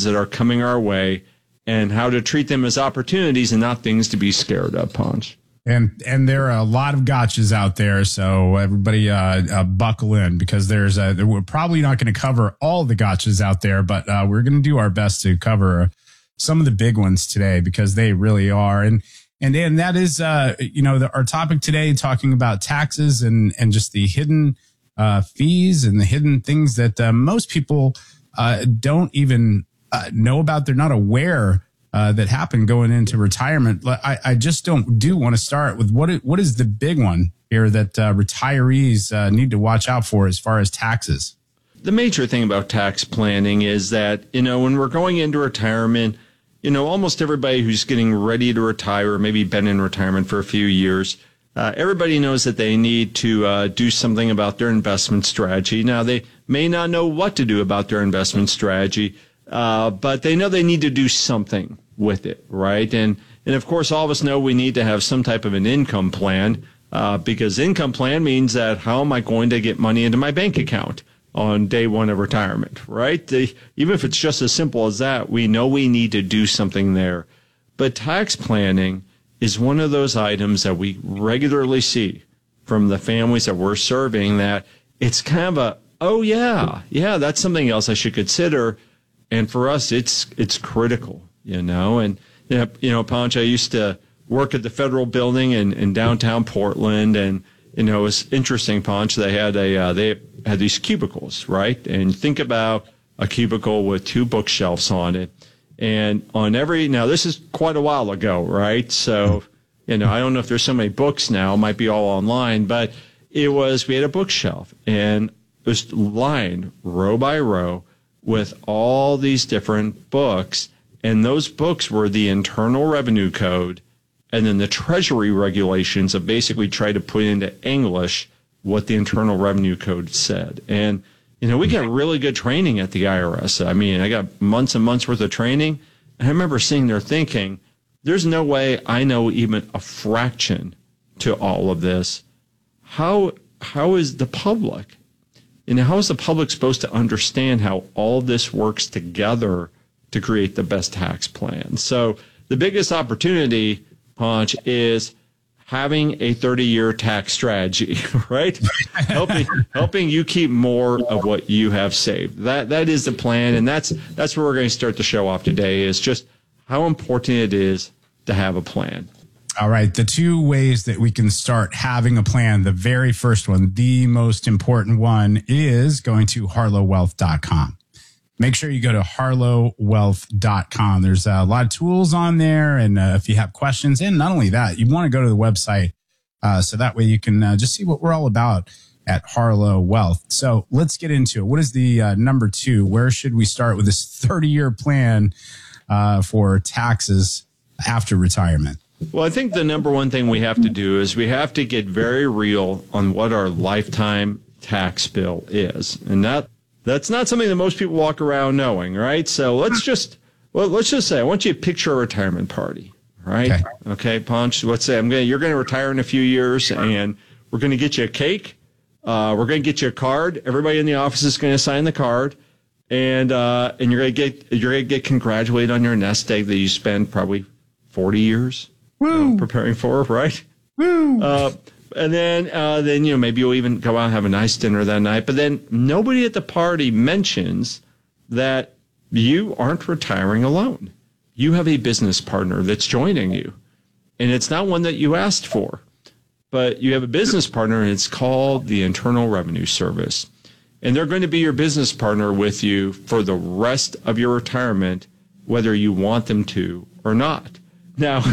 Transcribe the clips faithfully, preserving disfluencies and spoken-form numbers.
challenges that are coming our way and how to treat them as opportunities and not things to be scared of, Ponch. And and there are a lot of gotchas out there, so everybody uh, uh, buckle in, because there's a, we're probably not going to cover all the gotchas out there, but uh, we're going to do our best to cover some of the big ones today, because they really are. And and and that is uh, you know the, our topic today, talking about taxes and and just the hidden uh, fees and the hidden things that uh, most people uh, don't even uh, know about. They're not aware Uh, that happened going into retirement. I, I just don't do want to start with what what is the big one here that uh, retirees uh, need to watch out for as far as taxes. The major thing about tax planning is that, you know, when we're going into retirement, you know, almost everybody who's getting ready to retire, maybe been in retirement for a few years, uh, everybody knows that they need to uh, do something about their investment strategy. Now, they may not know what to do about their investment strategy, uh, but they know they need to do something with it, right? And and of course, all of us know we need to have some type of an income plan, uh, because income plan means that how am I going to get money into my bank account on day one of retirement, right? The, even if it's just as simple as that, we know we need to do something there. But tax planning is one of those items that we regularly see from the families that we're serving, that it's kind of a, oh yeah, yeah, that's something else I should consider. And for us, it's it's critical. You know, and, you know, you know, Ponch, I used to work at the Federal Building in, in downtown Portland. And, you know, it was interesting, Ponch. They had a, uh, they had these cubicles, right? And think about a cubicle with two bookshelves on it. And on every, now this is quite a while ago, right? So, you know, I don't know if there's so many books now, it might be all online, but it was, we had a bookshelf and it was lined row by row with all these different books. And those books were the Internal Revenue Code and then the Treasury regulations of basically try to put into English what the Internal Revenue Code said. And, you know, we got really good training at the I R S. I mean, I got months and months worth of training. And I remember sitting there thinking, there's no way I know even a fraction to all of this. How, how is the public? You know, how is the public supposed to understand how all this works together to create the best tax plan? So the biggest opportunity, Ponch, is having a thirty-year tax strategy, right? helping helping you keep more of what you have saved. That that is the plan, and that's that's where we're going to start the show off today, is just how important it is to have a plan. All right, the two ways that we can start having a plan. The very first one, the most important one, is going to harlow wealth dot com. Make sure you go to harlow wealth dot com. There's a lot of tools on there. And uh, if you have questions, and not only that, you want to go to the website. Uh, so that way you can uh, just see what we're all about at Harlow Wealth. So let's get into it. What is the uh, number two? Where should we start with this thirty-year plan uh, for taxes after retirement? Well, I think the number one thing we have to do is we have to get very real on what our lifetime tax bill is. And that That's not something that most people walk around knowing, right? So let's just, well, let's just say, I want you to picture a retirement party, right? Okay, okay Ponch, let's say I'm gonna, you're going to retire in a few years, and we're going to get you a cake. Uh, we're going to get you a card. Everybody in the office is going to sign the card, and uh, and you're going to get you're going to get congratulated on your nest egg that you spent probably forty years you know, preparing for, right? Woo! Uh, And then, uh, then you know, maybe you'll even go out and have a nice dinner that night. But then nobody at the party mentions that you aren't retiring alone. You have a business partner that's joining you. And it's not one that you asked for. But you have a business partner, and it's called the Internal Revenue Service. And they're going to be your business partner with you for the rest of your retirement, whether you want them to or not. Now,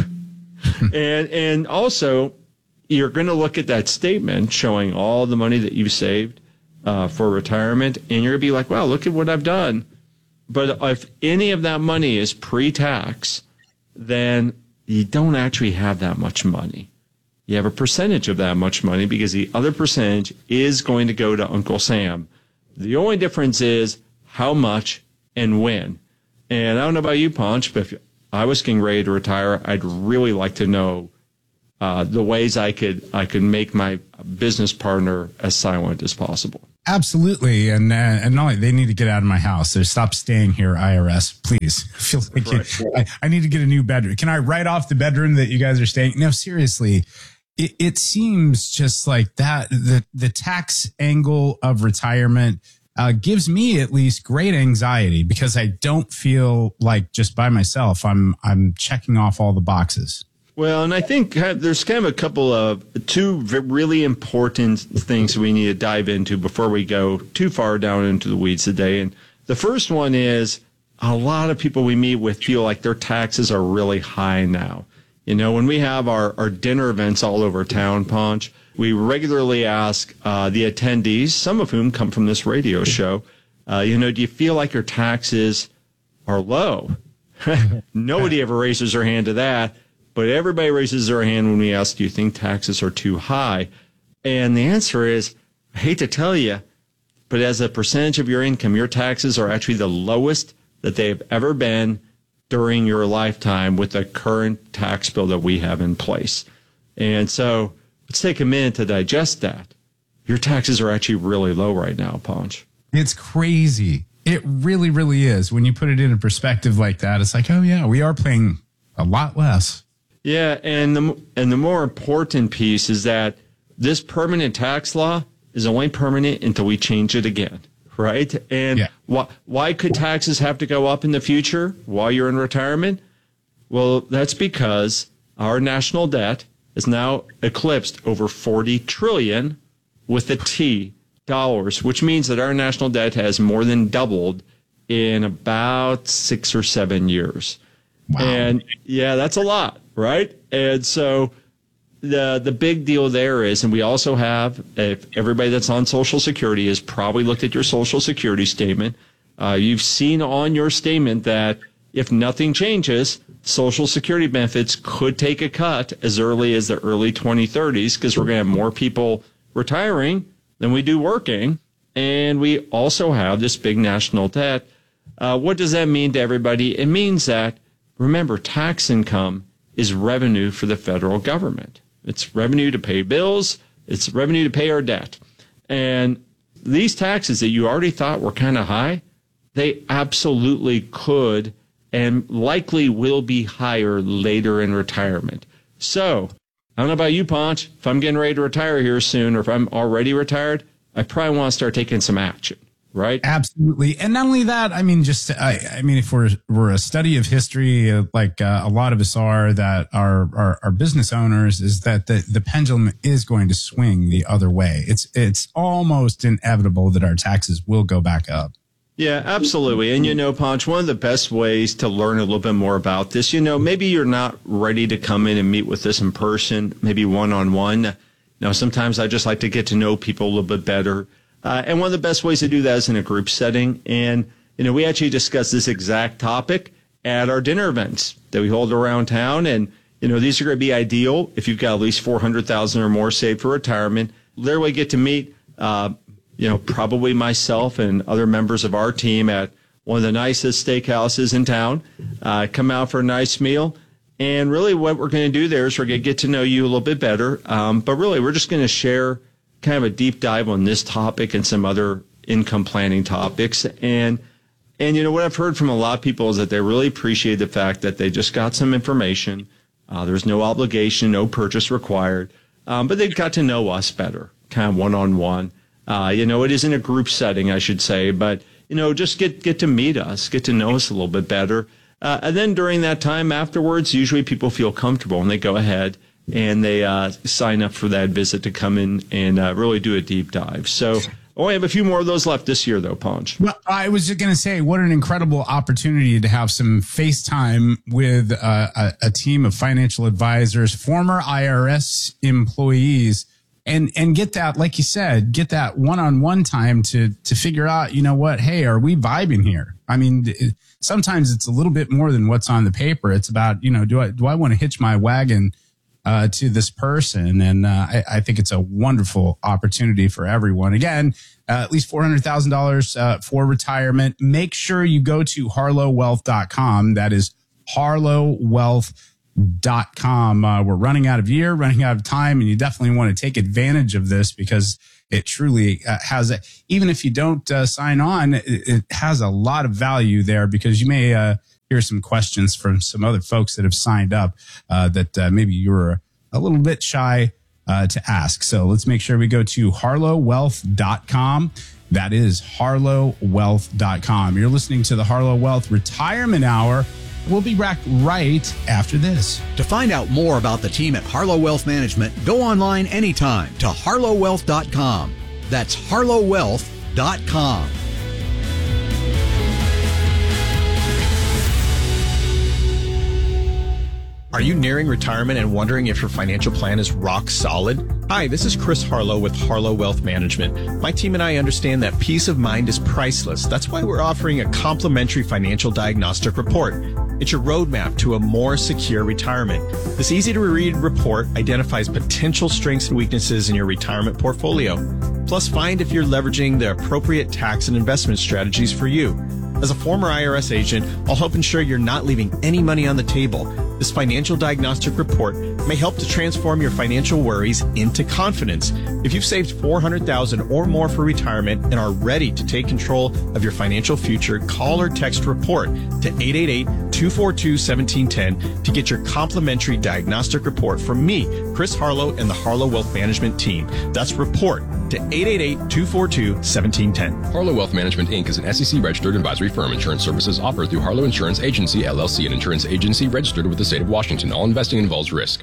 and and also, you're going to look at that statement showing all the money that you've saved uh, for retirement, and you're going to be like, wow, look at what I've done. But if any of that money is pre-tax, then you don't actually have that much money. You have a percentage of that much money because the other percentage is going to go to Uncle Sam. The only difference is how much and when. And I don't know about you, Ponch, but if I was getting ready to retire, I'd really like to know uh, the ways I could I could make my business partner as silent as possible. Absolutely. And uh, and not only they need to get out of my house. So stop staying here, I R S, please. I feel like right. it, I, I need to get a new bedroom. Can I write off the bedroom that you guys are staying? No, seriously. It, it seems just like that. The, the tax angle of retirement uh, gives me at least great anxiety because I don't feel like just by myself, I'm, I'm checking off all the boxes. Well, and I think there's kind of a couple of two really important things we need to dive into before we go too far down into the weeds today. And the first one is a lot of people we meet with feel like their taxes are really high now. You know, when we have our, our dinner events all over town, Ponch, we regularly ask uh, the attendees, some of whom come from this radio show, uh, you know, do you feel like your taxes are low? Nobody ever raises their hand to that. But everybody raises their hand when we ask, do you think taxes are too high? And the answer is, I hate to tell you, but as a percentage of your income, your taxes are actually the lowest that they've ever been during your lifetime with the current tax bill that we have in place. And so let's take a minute to digest that. Your taxes are actually really low right now, Ponch. It's crazy. It really, really is. When you put it in a perspective like that, it's like, oh, yeah, we are paying a lot less. Yeah, and the and the more important piece is that this permanent tax law is only permanent until we change it again, right? And yeah. why why could taxes have to go up in the future while you're in retirement? Well, that's because our national debt is now eclipsed over forty trillion with a T dollars, which means that our national debt has more than doubled in about six or seven years. Wow. And yeah, that's a lot. Right. And so the the big deal there is, and we also have, if everybody that's on Social Security has probably looked at your Social Security statement. Uh, you've seen on your statement that if nothing changes, Social Security benefits could take a cut as early as the early twenty thirties because we're going to have more people retiring than we do working. And we also have this big national debt. Uh, what does that mean to everybody? It means that, remember, tax income is revenue for the federal government. It's revenue to pay bills. It's revenue to pay our debt. And these taxes that you already thought were kind of high, they absolutely could and likely will be higher later in retirement. So I don't know about you, Ponch. If I'm getting ready to retire here soon, or if I'm already retired, I probably want to start taking some action. Right. Absolutely. And not only that, I mean, just, I, I mean, if we're, we're a study of history, uh, like uh, a lot of us are that are, are, are business owners, is that the, the pendulum is going to swing the other way. It's, it's almost inevitable that our taxes will go back up. Yeah, absolutely. And, you know, Ponch, one of the best ways to learn a little bit more about this, you know, maybe you're not ready to come in and meet with us in person, maybe one-on-one. Now, sometimes I just like to get to know people a little bit better. Uh, and one of the best ways to do that is in a group setting. And, you know, we actually discuss this exact topic at our dinner events that we hold around town. And, you know, these are going to be ideal if you've got at least four hundred thousand dollars or more saved for retirement. There we get to meet, uh, you know, probably myself and other members of our team at one of the nicest steakhouses in town, uh, come out for a nice meal. And really what we're going to do there is we're going to get to know you a little bit better. Um, but really, we're just going to share kind of a deep dive on this topic and some other income planning topics. And, and you know, what I've heard from a lot of people is that they really appreciate the fact that they just got some information. Uh, there's no obligation, no purchase required. Um, but they got to know us better, kind of one-on-one. Uh, you know, it is in a group setting, I should say, but, you know, just get, get to meet us, get to know us a little bit better. Uh, and then during that time afterwards, usually people feel comfortable and they go ahead and they uh, sign up for that visit to come in and uh, really do a deep dive. So I only have a few more of those left this year, though, Ponch. Well, I was just going to say, what an incredible opportunity to have some FaceTime with uh, a, a team of financial advisors, former I R S employees, and and get that, like you said, get that one-on-one time to to figure out, you know what, hey, are we vibing here? I mean, it, sometimes it's a little bit more than what's on the paper. It's about, you know, do I do I want to hitch my wagon Uh, to this person. And uh, I, I think it's a wonderful opportunity for everyone. Again, uh, at least four hundred thousand dollars uh, for retirement. Make sure you go to harlow wealth dot com. That is harlow wealth dot com. Uh, we're running out of year, running out of time, and you definitely want to take advantage of this because it truly uh, has a, even if you don't uh, sign on, it, it has a lot of value there, because you may uh, hear some questions from some other folks that have signed up uh, that uh, maybe you were a little bit shy uh, to ask. So let's make sure we go to harlow wealth dot com. That is harlow wealth dot com. You're listening to the Harlow Wealth Retirement Hour. We'll be back right after this. To find out more about the team at Harlow Wealth Management, go online anytime to harlow wealth dot com. That's harlow wealth dot com. Are you nearing retirement and wondering if your financial plan is rock solid? Hi, this is Chris Harlow with Harlow Wealth Management. My team and I understand that peace of mind is priceless. That's why we're offering a complimentary financial diagnostic report. It's your roadmap to a more secure retirement. This easy-to-read report identifies potential strengths and weaknesses in your retirement portfolio. Plus, find if you're leveraging the appropriate tax and investment strategies for you. As a former I R S agent, I'll help ensure you're not leaving any money on the table. This financial diagnostic report may help to transform your financial worries into confidence. If you've saved four hundred thousand dollars or more for retirement and are ready to take control of your financial future, call or text REPORT to eight eight eight, two four two, one seven one zero to get your complimentary diagnostic report from me, Chris Harlow, and the Harlow Wealth Management team. That's REPORT to eight eight eight, two four two, one seven one zero. Harlow Wealth Management, Incorporated is an S E C-registered advisory firm. Insurance services offered through Harlow Insurance Agency, L L C, an insurance agency registered with the state of Washington. All investing involves risk.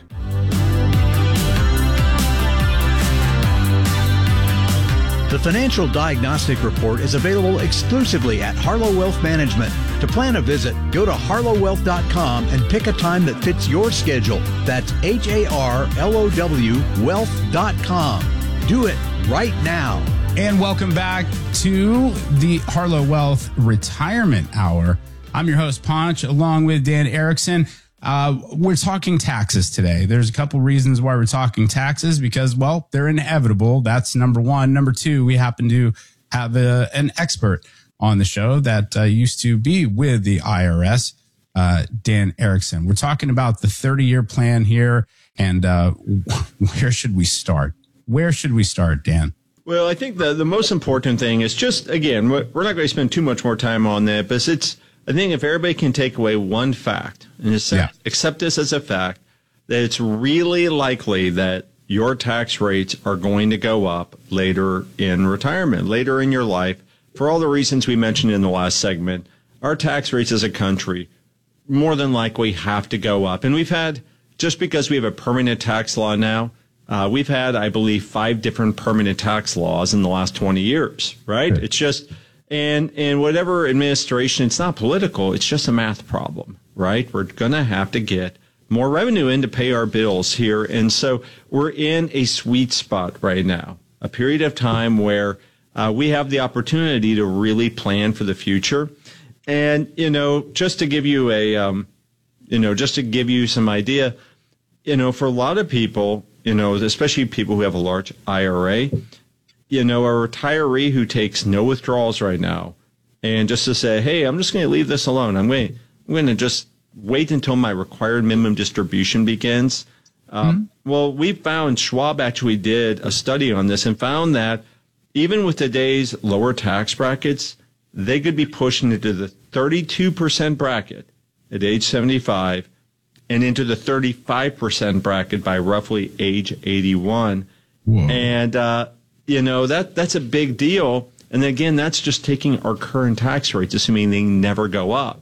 The Financial Diagnostic Report is available exclusively at Harlow Wealth Management. To plan a visit, go to harlow wealth dot com and pick a time that fits your schedule. That's H A R L O W wealth dot com. Do it right now. And welcome back to the Harlow Wealth Retirement Hour. I'm your host, Ponch, along with Dan Erickson. Uh, we're talking taxes today. There's a couple reasons why we're talking taxes, because, well, they're inevitable. That's number one. Number two, we happen to have a, an expert on the show that uh, used to be with the I R S, uh, Dan Erickson. We're talking about the thirty-year plan here, and uh, where should we start? Where should we start, Dan? Well, I think the, the most important thing is just, again, we're not going to spend too much more time on that, but it's, I think if everybody can take away one fact and accept, yeah. accept this as a fact, that it's really likely that your tax rates are going to go up later in retirement, later in your life, for all the reasons we mentioned in the last segment. Our tax rates as a country more than likely have to go up. And we've had, just because we have a permanent tax law now, Uh, we've had, I believe, five different permanent tax laws in the last twenty years, right? right? It's just, and, and whatever administration, it's not political. It's just a math problem, right? We're going to have to get more revenue in to pay our bills here. And so we're in a sweet spot right now, a period of time where uh, we have the opportunity to really plan for the future. And, you know, just to give you a, um, you know, just to give you some idea, you know, for a lot of people, you know, especially people who have a large I R A, you know, a retiree who takes no withdrawals right now, and just to say, hey, I'm just going to leave this alone. I'm going, I'm going to just wait until my required minimum distribution begins. Um, mm-hmm. Well, we found, Schwab actually did a study on this and found that even with today's lower tax brackets, they could be pushing into the thirty-two percent bracket at age seventy-five and into the thirty-five percent bracket by roughly age eighty-one. Whoa. And, uh, you know, that that's a big deal. And again, that's just taking our current tax rates, assuming they never go up.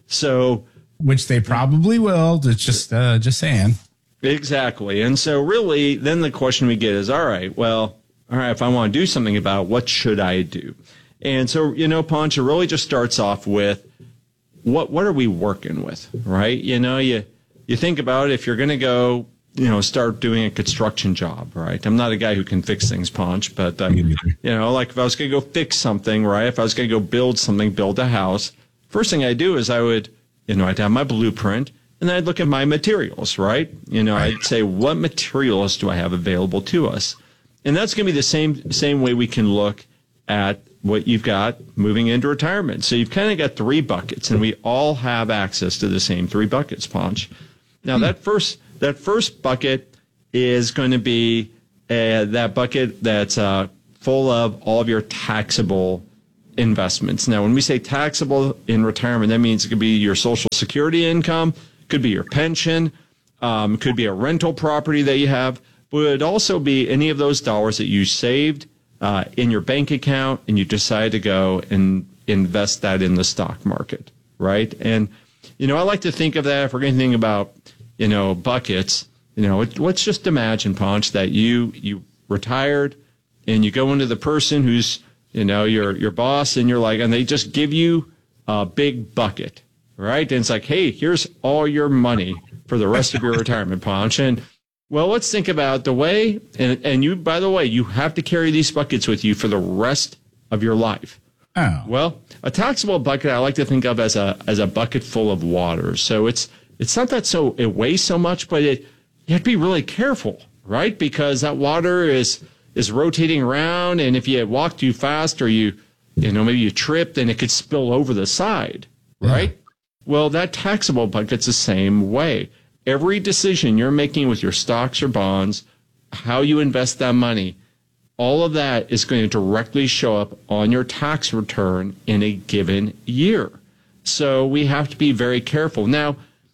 So, which they probably will. It's just, uh, just saying. Exactly. And so really, then the question we get is, all right, well, all right, if I want to do something about it, what should I do? And so, you know, Ponch, it really just starts off with what, what are we working with, right? You know, you, You think about it, if you're going to go, you know, start doing a construction job, right? I'm not a guy who can fix things, Ponch, but, uh, you know, like if I was going to go fix something, right? If I was going to go build something, build a house, first thing I do is I would, you know, I'd have my blueprint and then I'd look at my materials, right? You know, I'd say, what materials do I have available to us? And that's going to be the same, same way we can look at what you've got moving into retirement. So you've kind of got three buckets, and we all have access to the same three buckets, Ponch. Now, hmm. that first that first bucket is going to be uh, that bucket that's uh, full of all of your taxable investments. Now, when we say taxable in retirement, that means it could be your Social Security income, could be your pension, um, could be a rental property that you have, but it would also be any of those dollars that you saved uh, in your bank account and you decide to go and invest that in the stock market, right? And, you know, I like to think of that, if we're going to think about, you know, buckets, you know, it, let's just imagine, Ponch, that you you retired and you go into the person who's, you know, your your boss, and you're like, and they just give you a big bucket, right? And it's like, hey, here's all your money for the rest of your retirement, Ponch. And well, let's think about the way, and, and you, by the way, you have to carry these buckets with you for the rest of your life. Oh. Well, a taxable bucket I like to think of as a as a bucket full of water. So it's it's not that so it weighs so much, but it you have to be really careful, right? Because that water is is rotating around, and if you walk too fast or you you know maybe you trip, then it could spill over the side, right? Yeah. Well, that taxable bucket's the same way. Every decision you're making with your stocks or bonds, how you invest that money, all of that is going to directly show up on your tax return in a given year. So we have to be very careful. Now,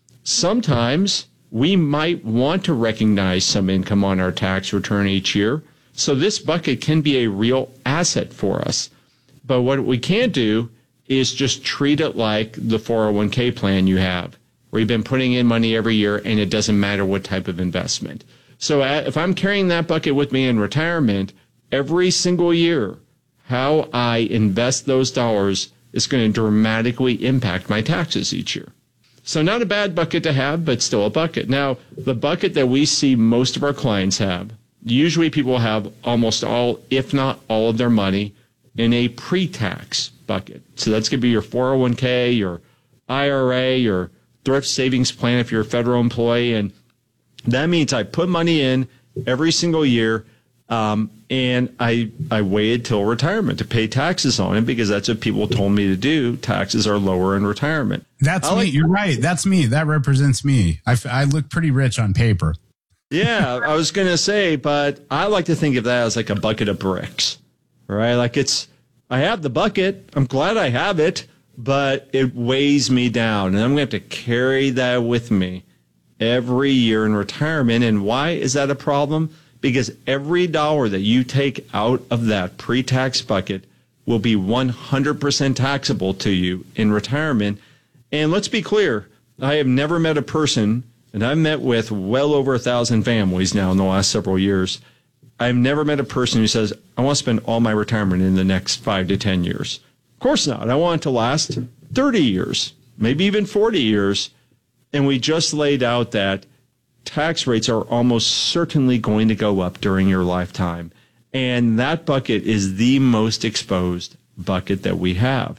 sometimes we might want to recognize some income on our tax return each year. So this bucket can be a real asset for us. But what we can't do is just treat it like the four oh one k plan you have, where you've been putting in money every year and it doesn't matter what type of investment. So if I'm carrying that bucket with me in retirement, every single year, how I invest those dollars is going to dramatically impact my taxes each year. So not a bad bucket to have, but still a bucket. Now, the bucket that we see most of our clients have, usually people have almost all, if not all of their money in a pre-tax bucket. So that's going to be your four oh one k, your I R A, your thrift savings plan if you're a federal employee. And that means I put money in every single year, um, and I I waited till retirement to pay taxes on it because that's what people told me to do. Taxes are lower in retirement. That's I me. like, You're right. That's me. That represents me. I, I look pretty rich on paper. Yeah, I was going to say, but I like to think of that as like a bucket of bricks, right? Like it's, I have the bucket. I'm glad I have it, but it weighs me down, and I'm going to have to carry that with me every year in retirement. And why is that a problem? Because every dollar that you take out of that pre-tax bucket will be one hundred percent taxable to you in retirement. And let's be clear, I have never met a person, and I've met with well over a thousand families now in the last several years. I've never met a person who says, I want to spend all my retirement in the next five to ten years. Of course not. I want it to last thirty years, maybe even forty years. And we just laid out that tax rates are almost certainly going to go up during your lifetime. And that bucket is the most exposed bucket that we have.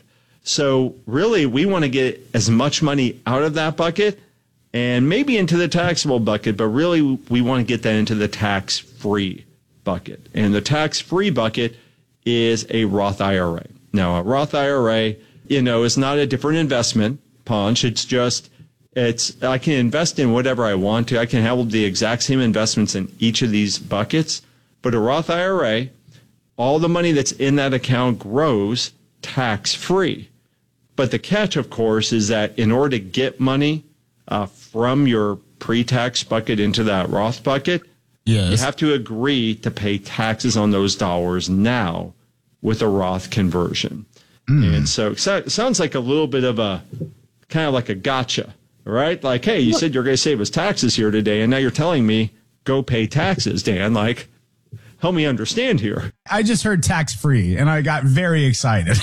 So really, we want to get as much money out of that bucket and maybe into the taxable bucket, but really we want to get that into the tax-free bucket. And the tax-free bucket is a Roth I R A. Now, a Roth I R A, you know, is not a different investment, Ponch. It's just, it's, I can invest in whatever I want to. I can have the exact same investments in each of these buckets. But a Roth I R A, all the money that's in that account grows tax-free. But the catch, of course, is that in order to get money uh, from your pre-tax bucket into that Roth bucket, yes, you have to agree to pay taxes on those dollars now with a Roth conversion. Mm. And so it sounds like a little bit of a, kind of like a gotcha, right? Like, hey, you said you're going to save us taxes here today, and now you're telling me go pay taxes, Dan. Like, help me understand here. I just heard tax-free, and I got very excited.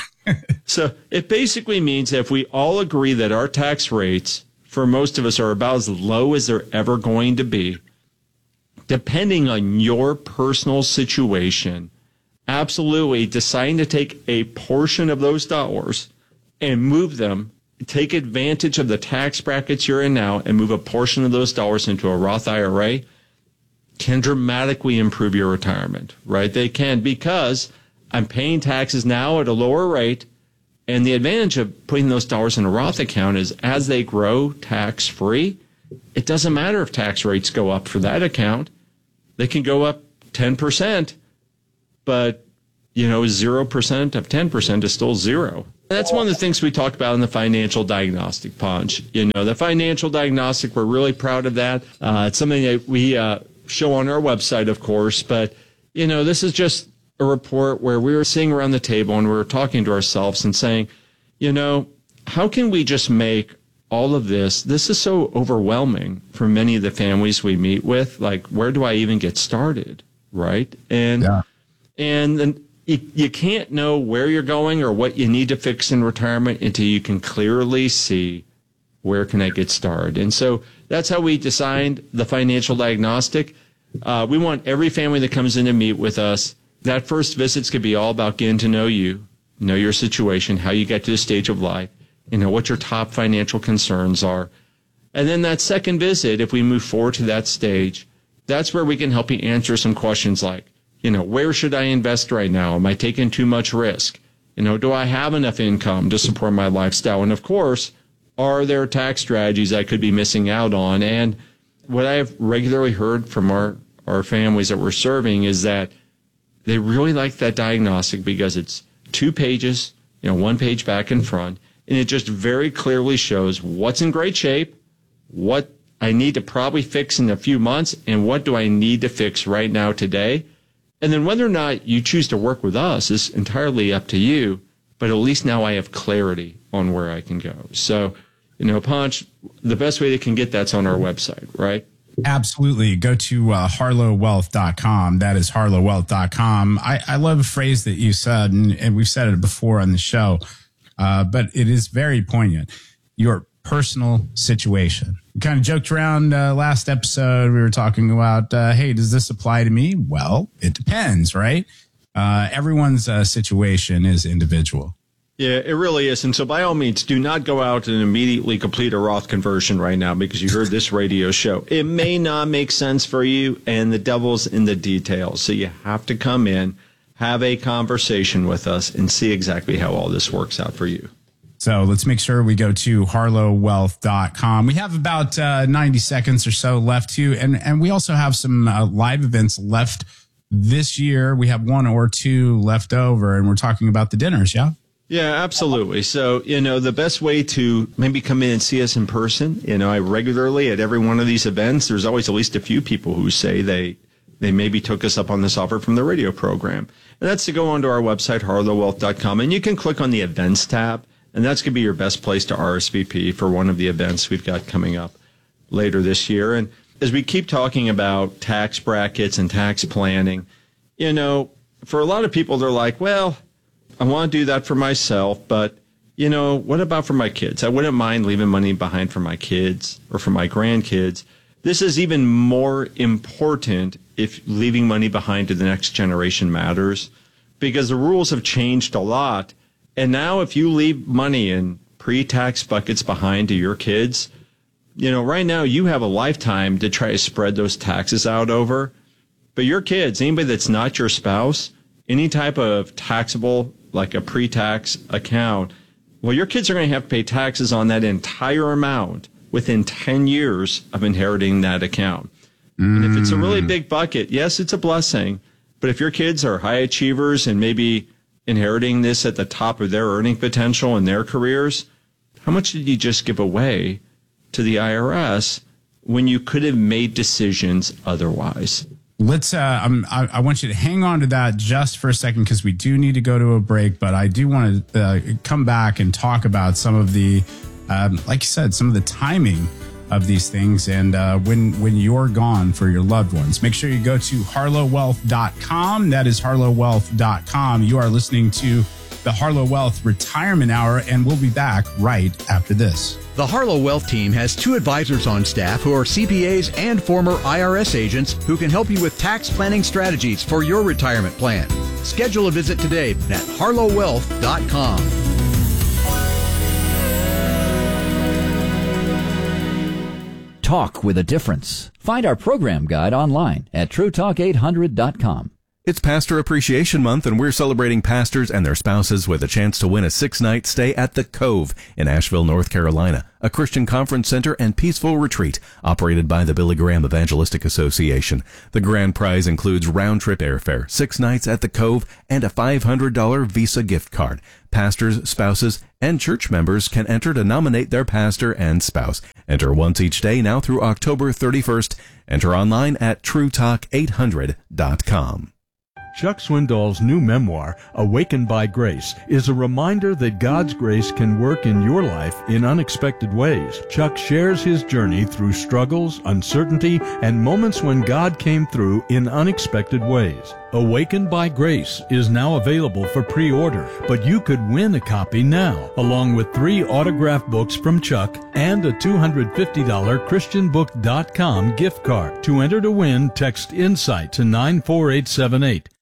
So it basically means that if we all agree that our tax rates for most of us are about as low as they're ever going to be, depending on your personal situation, absolutely deciding to take a portion of those dollars and move them, take advantage of the tax brackets you're in now and move a portion of those dollars into a Roth I R A can dramatically improve your retirement, right? They can, because I'm paying taxes now at a lower rate, and the advantage of putting those dollars in a Roth account is as they grow tax-free, it doesn't matter if tax rates go up for that account. They can go up ten percent, but you know, zero percent of ten percent is still zero. That's one of the things we talk about in the financial diagnostic, Punch. You know, the financial diagnostic, we're really proud of that. Uh, it's something that we uh, show on our website, of course. But, you know, this is just a report where we were sitting around the table and we were talking to ourselves and saying, you know, how can we just make all of this, this is so overwhelming for many of the families we meet with. Like, where do I even get started? Right. And, yeah. and then you, you can't know where you're going or what you need to fix in retirement until you can clearly see where can I get started. And so that's how we designed the financial diagnostic. Uh, we want every family that comes in to meet with us, that first visit's going to be all about getting to know you, know your situation, how you get to the stage of life, you know, what your top financial concerns are. And then that second visit, if we move forward to that stage, that's where we can help you answer some questions like, you know, where should I invest right now? Am I taking too much risk? You know, do I have enough income to support my lifestyle? And of course, are there tax strategies I could be missing out on? And what I've regularly heard from our, our families that we're serving is that they really like that diagnostic because it's two pages, you know, one page back and front, and it just very clearly shows what's in great shape, what I need to probably fix in a few months, and what do I need to fix right now today. And then whether or not you choose to work with us is entirely up to you, but at least now I have clarity on where I can go. So, you know, Ponch, the best way they can get that's on our website, right? Absolutely. Go to uh, harlow wealth dot com. That is harlow wealth dot com. I, I love a phrase that you said, and, and we've said it before on the show, uh, but it is very poignant. Your personal situation. We kind of joked around uh, last episode. We were talking about, uh, hey, does this apply to me? Well, it depends, right? Uh, everyone's uh, situation is individual. Yeah, it really is. And so by all means, do not go out and immediately complete a Roth conversion right now because you heard this radio show. It may not make sense for you, and the devil's in the details. So you have to come in, have a conversation with us, and see exactly how all this works out for you. So let's make sure we go to harlow wealth dot com. We have about uh, ninety seconds or so left too. And, and we also have some uh, live events left this year. We have one or two left over, and we're talking about the dinners. Yeah. Yeah, absolutely. So, you know, the best way to maybe come in and see us in person, you know, I regularly at every one of these events, there's always at least a few people who say they, they maybe took us up on this offer from the radio program. And that's to go onto our website, harlow wealth dot com, and you can click on the events tab. And that's going to be your best place to R S V P for one of the events we've got coming up later this year. And as we keep talking about tax brackets and tax planning, you know, for a lot of people, they're like, well, I want to do that for myself, but, you know, what about for my kids? I wouldn't mind leaving money behind for my kids or for my grandkids. This is even more important if leaving money behind to the next generation matters, because the rules have changed a lot. And now if you leave money in pre-tax buckets behind to your kids, you know, right now you have a lifetime to try to spread those taxes out over. But your kids, anybody that's not your spouse, any type of taxable, like a pre-tax account, well, your kids are going to have to pay taxes on that entire amount within ten years of inheriting that account. Mm. And if it's a really big bucket, yes, it's a blessing. But if your kids are high achievers and maybe inheriting this at the top of their earning potential in their careers, how much did you just give away to the I R S when you could have made decisions otherwise? Let's. Uh, I'm, I, I want you to hang on to that just for a second because we do need to go to a break. But I do want to uh, come back and talk about some of the, um, like you said, some of the timing of these things and uh, when when you're gone for your loved ones. Make sure you go to harlow wealth dot com. That is harlow wealth dot com. You are listening to the Harlow Wealth Retirement Hour, and we'll be back right after this. The Harlow Wealth team has two advisors on staff who are C P As and former I R S agents who can help you with tax planning strategies for your retirement plan. Schedule a visit today at harlow wealth dot com. Talk with a difference. Find our program guide online at true talk eight hundred dot com. It's Pastor Appreciation Month, and we're celebrating pastors and their spouses with a chance to win a six-night stay at The Cove in Asheville, North Carolina, a Christian conference center and peaceful retreat operated by the Billy Graham Evangelistic Association. The grand prize includes round-trip airfare, six nights at The Cove, and a five hundred dollars Visa gift card. Pastors, spouses, and church members can enter to nominate their pastor and spouse. Enter once each day now through October thirty-first. Enter online at true talk eight hundred dot com. Chuck Swindoll's new memoir, Awakened by Grace, is a reminder that God's grace can work in your life in unexpected ways. Chuck shares his journey through struggles, uncertainty, and moments when God came through in unexpected ways. Awakened by Grace is now available for pre-order, but you could win a copy now, along with three autographed books from Chuck and a two hundred fifty dollars christian book dot com gift card. To enter to win, text INSIGHT to nine four eight seven eight.